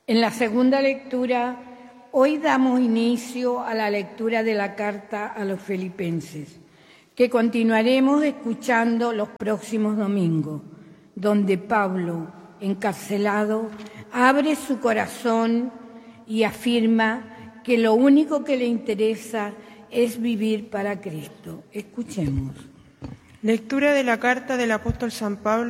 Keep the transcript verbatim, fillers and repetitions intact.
En la segunda lectura, hoy damos inicio a la lectura de la carta a los Filipenses, que continuaremos escuchando los próximos domingos, donde Pablo, encarcelado, abre su corazón y afirma que lo único que le interesa es vivir para Cristo. Escuchemos. Lectura de la carta del apóstol San Pablo